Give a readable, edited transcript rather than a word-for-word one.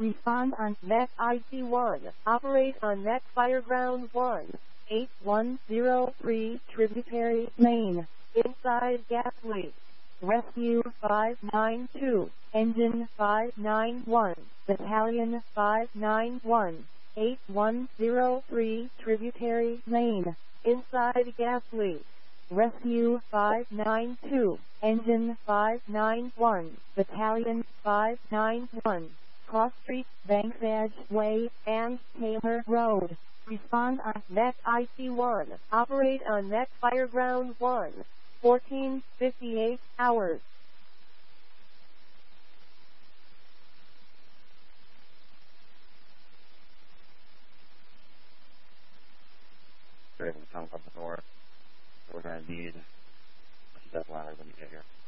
Respond on Net IC1. Operate on Net Fireground 1. 8103 Tributary Main. Inside gas leak. Rescue 592. Engine 591. Battalion 591. 8103 Tributary Main. Inside gas leak. Rescue 592. Engine 591. Battalion 591. Cross Street, Banks Edge Way, and Taylor Road. Respond on Net IC1. Operate on Net Fireground 1. 1458 hours. Raven, come up north. We're going to need a step ladder when you get here.